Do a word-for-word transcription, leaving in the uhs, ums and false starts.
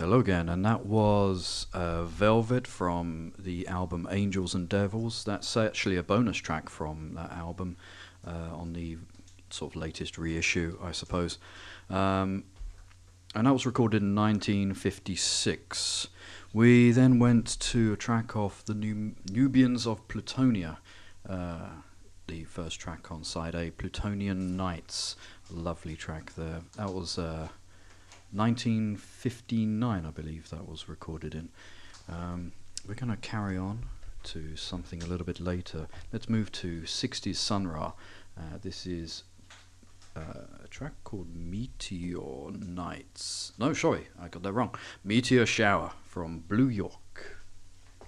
Hello again, and that was uh, Velvet from the album Angels and Devils. That's actually a bonus track from that album uh, on the sort of latest reissue, I suppose. Um, and that was recorded in nineteen fifty-six. We then went to a track of the Nu- Nubians of Plutonia, uh, the first track on side A, Plutonian Nights. A lovely track there. That was Uh, nineteen fifty-nine, I believe that was recorded in. Um, we're going to carry on to something a little bit later. Let's move to sixties Sun Ra. Uh, this is uh, a track called Meteor Nights. No, sorry, I got that wrong. Meteor Shower from Blue York.